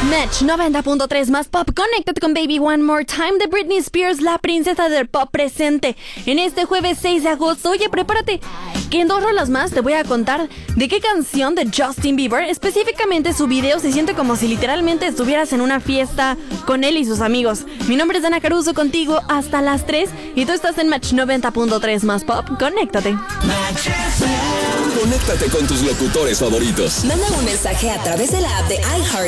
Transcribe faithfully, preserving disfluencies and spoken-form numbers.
Match noventa punto tres más pop. Conéctate con Baby One More Time de Britney Spears, la princesa del pop presente en este jueves seis de agosto. Oye, prepárate, que en dos rolas más te voy a contar de qué canción de Justin Bieber, específicamente su video, se siente como si literalmente estuvieras en una fiesta con él y sus amigos. Mi nombre es Dana Caruso, contigo hasta las tres, y tú estás en Match noventa punto tres más pop. Conéctate. Conéctate con tus locutores favoritos. Manda un mensaje a través de la app de iHeart